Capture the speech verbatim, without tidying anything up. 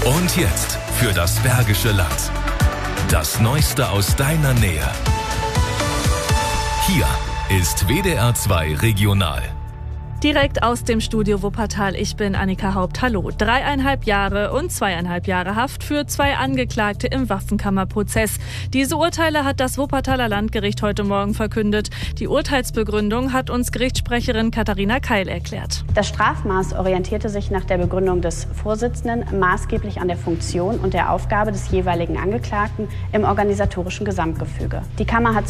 Und jetzt für das Bergische Land. Das Neueste aus deiner Nähe. Hier ist W D R zwei Regional. Direkt aus dem Studio Wuppertal, ich bin Annika Haupt. Hallo. Dreieinhalb Jahre und zweieinhalb Jahre Haft für zwei Angeklagte im Waffenkammerprozess. Diese Urteile hat das Wuppertaler Landgericht heute Morgen verkündet. Die Urteilsbegründung hat uns Gerichtssprecherin Katharina Keil erklärt. Das Strafmaß orientierte sich nach der Begründung des Vorsitzenden maßgeblich an der Funktion und der Aufgabe des jeweiligen Angeklagten im organisatorischen Gesamtgefüge. Die Kammer hat